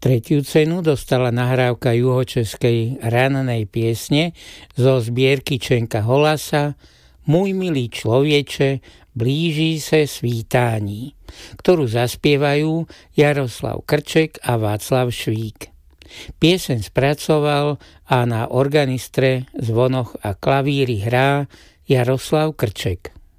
Tretiu cenu dostala nahrávka juhočeskej rannej piesne zo zbierky Čenka Holasa Môj milý človeče, blíži se svítání, ktorú zaspievajú Jaroslav Krček a Václav Švík. Pieseň spracoval a na organistre, zvonoch a klavíri hrá Jaroslav Krček.